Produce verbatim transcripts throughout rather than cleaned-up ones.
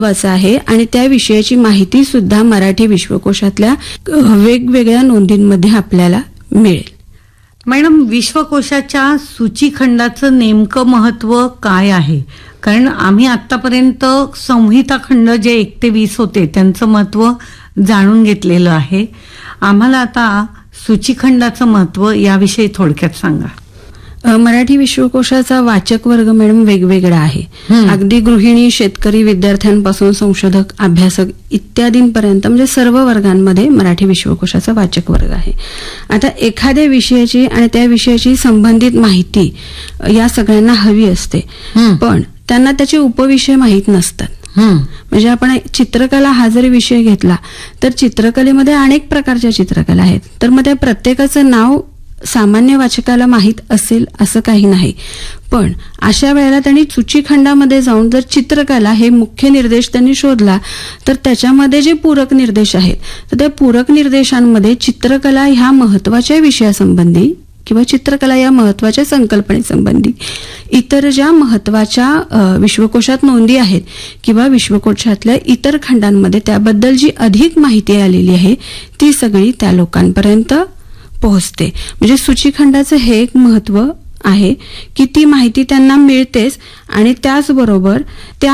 महत्वाचं आहे आणि त्या विषयाची माहिती सुद्धा मराठी विश्वकोशातल्या वेगवेगळ्या नोंदींमध्ये आपल्याला मिळेल. मॅडम, विश्वकोशाच्या सूचीखंडाचं नेमकं महत्व काय आहे? कारण आम्ही आतापर्यंत संहिता खंड जे एक ते वीस होते त्यांचं महत्व जाणून घेतलेलं आहे. आम्हाला आता सूचीखंडाचं महत्व याविषयी थोडक्यात सांगा. मराठी विश्वकोशाचा वाचक वर्ग मॅडम वेगवेगळा आहे. अगदी गृहिणी, शेतकरी, विद्यार्थ्यांपासून संशोधक, अभ्यासक इत्यादींपर्यंत म्हणजे सर्व वर्गांमध्ये मराठी विश्वकोशाचा वाचक वर्ग आहे. आता एखाद्या विषयाची आणि त्या विषयाची संबंधित माहिती या सगळ्यांना हवी असते, पण त्यांना त्याचे उपविषय माहीत नसतात. म्हणजे आपण चित्रकला हा जरी विषय घेतला तर चित्रकलेमध्ये अनेक प्रकारच्या चित्रकला आहेत, तर मग त्या प्रत्येकाचं नाव सामान्य वाचकाला माहीत असेल असं काही नाही. पण अशा वेळेला त्यांनी सूचीखंडामध्ये जाऊन जर चित्रकला हे मुख्य निर्देश त्यांनी शोधला तर त्याच्यामध्ये जे पूरक निर्देश आहेत तर त्या पूरक निर्देशांमध्ये चित्रकला ह्या महत्वाच्या विषयासंबंधी किंवा चित्रकला या महत्वाच्या संकल्पनेसंबंधी इतर ज्या महत्वाच्या विश्वकोशात नोंदी आहेत किंवा विश्वकोशातल्या इतर खंडांमध्ये त्याबद्दल जी अधिक माहिती आलेली आहे ती सगळी त्या लोकांपर्यंत पोहोचते. म्हणजे सूचीखंडाचं हे एक महत्व आहे की ती माहिती त्यांना मिळतेच आणि त्याचबरोबर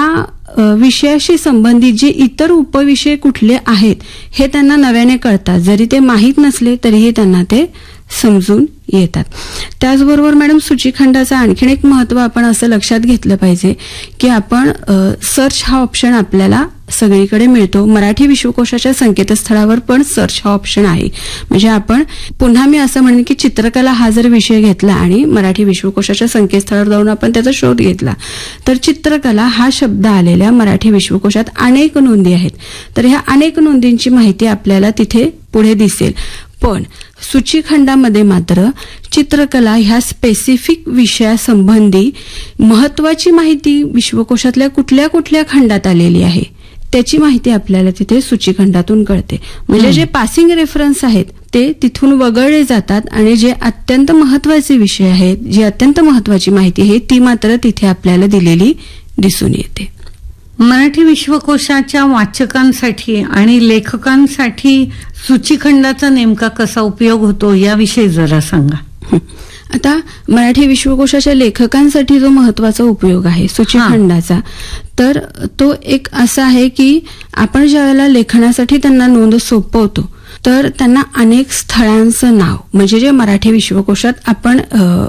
त्या विषयाशी संबंधित जे इतर उपविषय कुठले आहेत हे त्यांना नव्याने कळतात. जरी ते माहीत नसले तरीही त्यांना ते समजून येतात. त्याचबरोबर मॅडम सूचीखंडाचं आणखीन एक महत्व आपण असं लक्षात घेतलं पाहिजे की आपण सर्च हा ऑप्शन आपल्याला सगळीकडे मिळतो. मराठी विश्वकोशाच्या संकेतस्थळावर पण सर्च हा ऑप्शन आहे. म्हणजे आपण पुन्हा मी असं म्हणेन की चित्रकला हा जर विषय घेतला आणि मराठी विश्वकोशाच्या संकेतस्थळावर जाऊन आपण त्याचा शोध घेतला तर चित्रकला हा शब्द आलेल्या मराठी विश्वकोशात अनेक नोंदी आहेत. तर ह्या अनेक नोंदींची माहिती आपल्याला तिथे पुढे दिसेल. पण सूचीखंडामध्ये मात्र चित्रकला ह्या स्पेसिफिक विषयासंबंधी महत्वाची माहिती विश्वकोशातल्या कुठल्या कुठल्या खंडात आलेली आहे त्याची माहिती आपल्याला तिथे सूचीखंडातून कळते. म्हणजे जे पासिंग रेफरन्स आहेत ते तिथून वगळले जातात आणि जे अत्यंत महत्वाचे विषय आहेत, जी अत्यंत महत्वाची माहिती आहे ती मात्र तिथे आपल्याला दिलेली दिसून येते. मराठी विश्वकोशाच्या वाचकांसाठी आणि लेखकांसाठी सूचीखंडाचा नेमका कसा उपयोग होतो याविषयी जरा सांगा. आता मराठी विश्वकोशाच्या लेखकांसाठी जो महत्वाचा उपयोग आहे सूचीखंडाचा तर तो एक असा आहे की आपण ज्यावेळेला लेखनासाठी त्यांना नोंद सोपवतो तर त्यांना अनेक स्थळांचं नाव म्हणजे जे मराठी विश्वकोशात आपण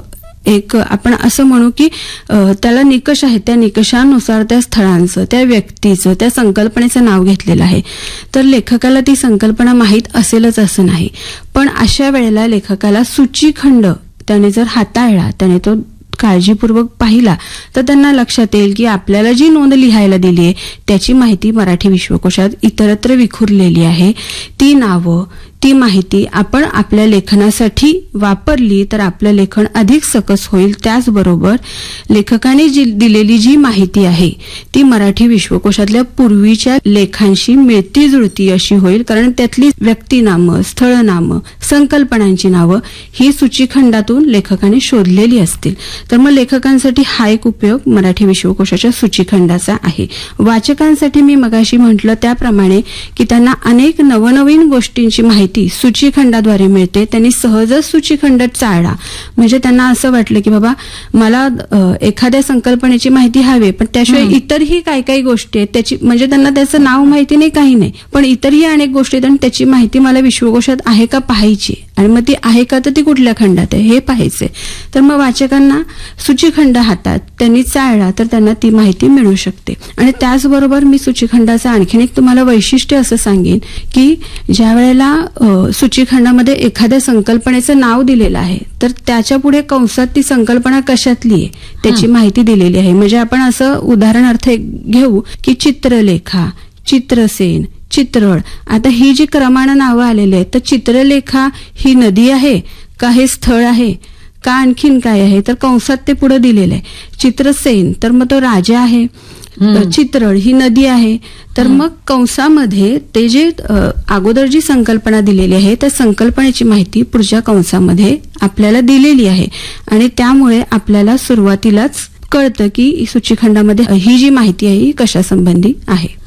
एक आपण असं म्हणू की त्याला निकष आहेत, त्या निकषानुसार त्या स्थळांचं, त्या व्यक्तीचं, त्या संकल्पनेचं नाव घेतलेलं आहे. तर लेखकाला ती संकल्पना माहीत असेलच असं नाही, पण अशा वेळेला लेखकाला सूचीखंड त्याने जर हाताळला, त्याने तो काळजीपूर्वक पाहिला तर त्यांना लक्षात येईल की आपल्याला जी नोंद लिहायला दिली आहे त्याची माहिती मराठी विश्वकोशात इतरत्र विखुरलेली आहे. ती नावं, ती माहिती आपण आपल्या लेखनासाठी वापरली तर आपलं लेखन अधिक सकस होईल. त्याचबरोबर लेखकाने जी दिलेली जी माहिती आहे ती मराठी विश्वकोशातल्या पूर्वीच्या लेखांशी मिळती जुळती अशी होईल, कारण त्यातली व्यक्तीनामं, स्थळनामं, संकल्पनांची नावं ही सूचीखंडातून लेखकाने शोधलेली असतील. तर मग लेखकांसाठी हा एक उपयोग मराठी विश्वकोशाच्या सूचीखंडाचा आहे. वाचकांसाठी मी मगाशी म्हटलं त्याप्रमाणे की त्यांना अनेक नवनवीन गोष्टींची माहिती सूचीखंडाद्वारे मिळते. त्यांनी सहजच सूचीखंड चाळला म्हणजे त्यांना असं वाटलं की बाबा मला एखाद्या संकल्पनेची माहिती हवी पण त्याशिवाय इतरही काही काही गोष्टी आहेत त्याची म्हणजे त्यांना त्याचं नाव माहिती नाही, काही नाही, पण इतरही अनेक गोष्टी आहेत आणि त्याची माहिती मला विश्वकोशात आहे का पाहायची आणि मग ती आहे का तर ती कुठल्या खंडात आहे हे पाहायचंय. तर मग वाचकांना सूचीखंड हातात त्यांनी चाळला तर त्यांना ती माहिती मिळू शकते. आणि त्याचबरोबर मी सूचीखंडाचं आणखीन एक तुम्हाला वैशिष्ट्य असं सांगेन की ज्या वेळेला सूचीखंडामध्ये एखाद्या संकल्पनेचं नाव दिलेलं आहे तर त्याच्या पुढे कंसात ती संकल्पना कशातली आहे त्याची माहिती दिलेली आहे. म्हणजे आपण असं उदाहरणार्थ घेऊ की चित्रलेखा, चित्रसेन, चित्रळ. आता ही जी क्रमानं नावं आलेली आहेत तर चित्रलेखा ही नदी आहे का हे स्थळ आहे का आणखीन काय आहे तर कंसात ते पुढे दिलेलं आहे. चित्रसेन तर मग तो राजा आहे, चित्रळ ही नदी आहे तर मग कंसामध्ये ते जे अगोदर जी संकल्पना दिलेली आहे त्या संकल्पनेची माहिती पुढच्या कंसामध्ये आपल्याला दिलेली आहे आणि त्यामुळे आपल्याला सुरुवातीलाच कळतं की सूचीखंडामध्ये ही जी माहिती आहे ही कशा संबंधी आहे.